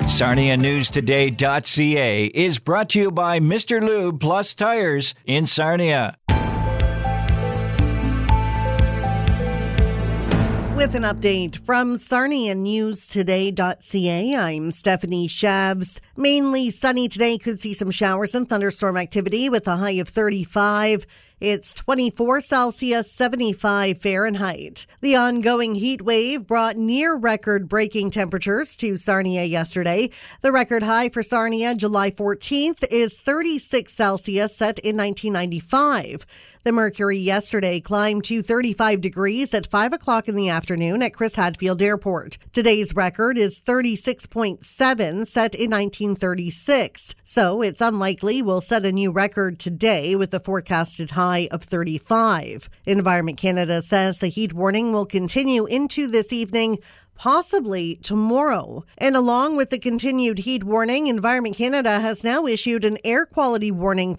SarniaNewsToday.ca is brought to you by Mr. Lube Plus Tires in Sarnia. With an update from SarniaNewsToday.ca, I'm Stephanie Shabs. Mainly sunny today, could see some showers and thunderstorm activity with a high of 35. It's 24 Celsius, 75 Fahrenheit. The ongoing heat wave brought near record-breaking temperatures to Sarnia yesterday. The record high for Sarnia, July 14th, is 36 Celsius, set in 1995. The mercury yesterday climbed to 35 degrees at 5 o'clock in the afternoon at Chris Hadfield Airport. Today's record is 36.7, set in 1936. So it's unlikely we'll set a new record today with a forecasted high of 35. Environment Canada says the heat warning will continue into this evening, possibly tomorrow. And along with the continued heat warning, Environment Canada has now issued an air quality warning